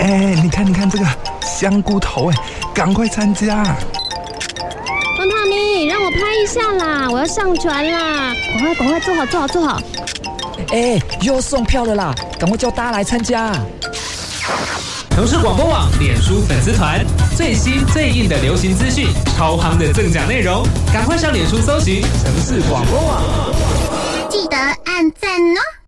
你看这个香菇头，赶快参加！ 方大明，让我拍一下啦，我要上传啦！赶快，坐好。 又送票了啦，赶快叫大家来参加！ 城市广播网脸书粉丝团，最新最硬的流行资讯，超夯的赠奖内容，赶快上脸书搜寻城市广播网， 记得按赞哦。